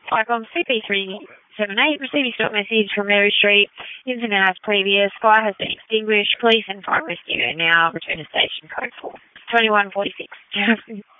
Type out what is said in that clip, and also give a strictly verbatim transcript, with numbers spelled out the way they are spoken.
Icon C P three seven eight, receiving stop message from Mary Street. Incident as previous. Fire has been extinguished. Police and fire rescue now. Return to station code four. twenty-one forty-six.